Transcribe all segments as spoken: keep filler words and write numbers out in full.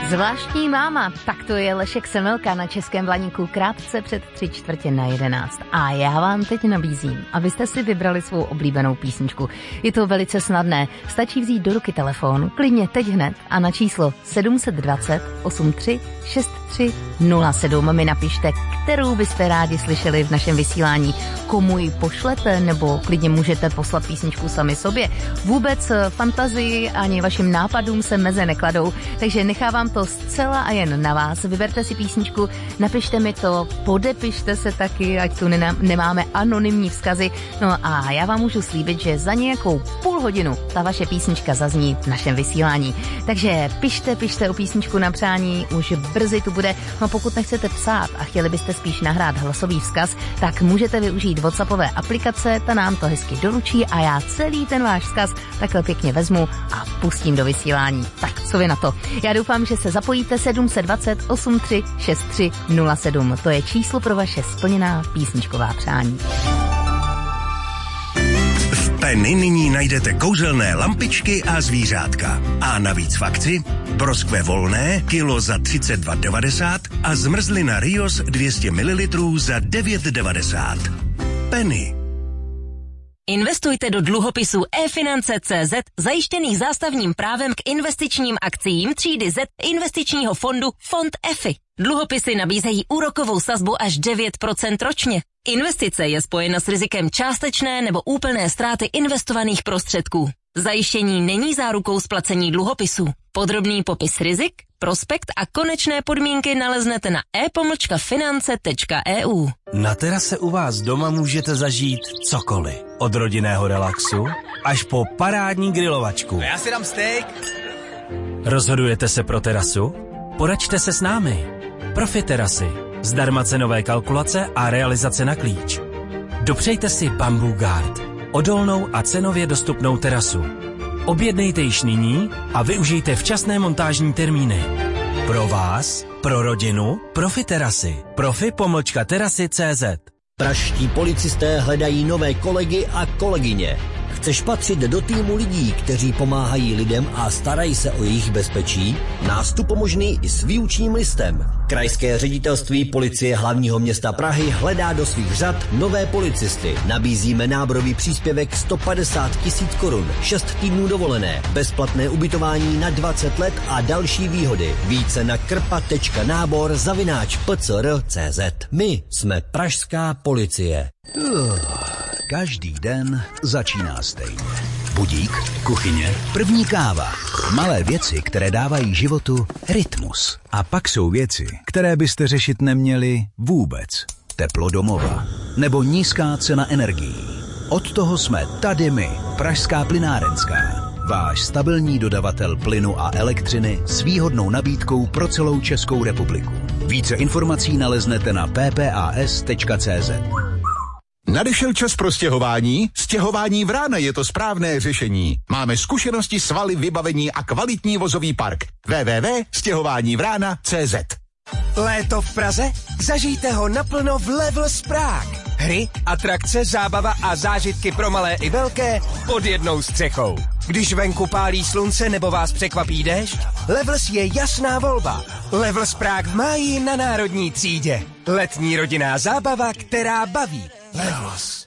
Zvláštní máma, tak to je Lešek Semilka na Českém Blaníku krátce před tři čtvrtě na jedenáct. A já vám teď nabízím, abyste si vybrali svou oblíbenou písničku. Je to velice snadné, stačí vzít do ruky telefon, klidně teď hned a na číslo sedm set dvacet osm tři šest tři nula sedm mi napište, kterou byste rádi slyšeli v našem vysílání. Komu ji pošlete, nebo klidně můžete poslat písničku sami sobě. Vůbec fantazii ani vašim nápadům se meze nekladou, takže nechávám to zcela a jen na vás. Vyberte si písničku, napište mi to, podepište se taky, ať tu nemáme anonymní vzkazy. No a já vám můžu slíbit, že za nějakou půl hodinu ta vaše písnička zazní v našem vysílání. Takže pište, pište o písničku na přání, už brzy tu bude. No pokud nechcete psát a chtěli byste spíš nahrát hlasový vzkaz, tak můžete využít WhatsAppové aplikace, ta nám to hezky doručí a já celý ten váš vzkaz takhle pěkně vezmu a pustím do vysílání. Tak co vy na to? Já doufám, že se zapojíte. Sedm set dvacet osm tři šest tři nula sedm. To je číslo pro vaše splněná písničková přání. V Penny nyní najdete kouzelné lampičky a zvířátka. A navíc v akci broskve volné kilo za třicet dva devadesát a zmrzlina Rios dvě stě mililitrů za devět devadesát. Penny. Investujte do dluhopisů eFinance tečka cé zet zajištěných zástavním právem k investičním akciím třídy Z investičního fondu Fond E F I. Dluhopisy nabízejí úrokovou sazbu až devět procent ročně. Investice je spojena s rizikem částečné nebo úplné ztráty investovaných prostředků. Zajištění není zárukou splacení dluhopisů. Podrobný popis rizik, prospekt a konečné podmínky naleznete na e pomlčka finance tečka e u. Na terase u vás doma můžete zažít cokoliv. Od rodinného relaxu až po parádní grilovačku. Já si dám steak. Rozhodujete se pro terasu? Poraďte se s námi. Profi terasy. Zdarma cenové kalkulace a realizace na klíč. Dopřejte si Bamboo Guard. Odolnou a cenově dostupnou terasu. Objednejte již nyní a využijte včasné montážní termíny. Pro vás, pro rodinu, Profi terasy. Profi pomlčka terasy tečka cé zet. Pražští policisté hledají nové kolegy a kolegyně. Chceš patřit do týmu lidí, kteří pomáhají lidem a starají se o jejich bezpečí? Nástup možný i s výučním listem. Krajské ředitelství policie hlavního města Prahy hledá do svých řad nové policisty. Nabízíme náborový příspěvek sto padesát tisíc korun, šest týdnů dovolené, bezplatné ubytování na dvacet let a další výhody. Více na krpa tečka nábor zavináč p c r tečka cé zet. My jsme pražská policie. Uh, každý den začíná stejně. Budík, kuchyně, první káva. Malé věci, které dávají životu rytmus. A pak jsou věci, které byste řešit neměli vůbec. Teplo domova nebo nízká cena energií. Od toho jsme tady my, Pražská plynárenská. Váš stabilní dodavatel plynu a elektřiny s výhodnou nabídkou pro celou Českou republiku. Více informací naleznete na p p a s tečka cé zet. Nadešel čas pro stěhování? Stěhování Vrána je to správné řešení. Máme zkušenosti, svaly, vybavení a kvalitní vozový park. w w w tečka stěhování vrána tečka cé zet. Léto v Praze? Zažijte ho naplno v Levels Prague. Hry, atrakce, zábava a zážitky pro malé i velké pod jednou střechou. Když venku pálí slunce nebo vás překvapí déšť, Levels je jasná volba. Levels Prague v máji na národní třídě. Letní rodinná zábava, která baví. Levels.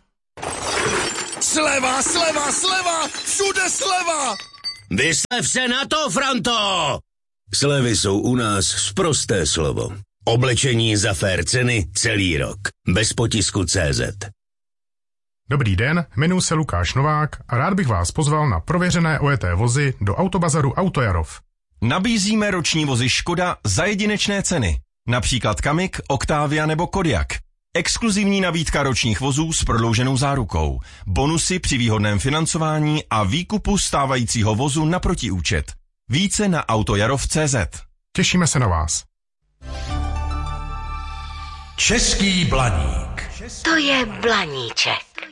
Sleva, sleva, sleva! Všude sleva! Vyslev se na to, Franto! Slevy jsou u nás sprosté slovo. Oblečení za fér ceny celý rok. Bez potisku tečka cé zet. Dobrý den, jmenuji se Lukáš Novák a rád bych vás pozval na prověřené ojeté vozy do autobazaru Autojarov. Nabízíme roční vozy Škoda za jedinečné ceny. Například Kamik, Octavia nebo Kodiaq. Exkluzivní nabídka ročních vozů s prodlouženou zárukou. Bonusy při výhodném financování a výkupu stávajícího vozu na protiúčet. Více na autojarov tečka cé zet. Těšíme se na vás. Český Blaník. To je Blaníček.